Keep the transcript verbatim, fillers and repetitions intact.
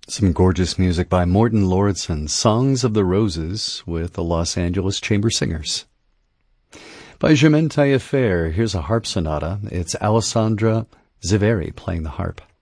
Some gorgeous music by Morten Lauridsen, Songs of the Roses with the Los Angeles Chamber Singers. By Germaine Taillefer, here's a harp sonata. It's Alessandra Ziveri playing the harp.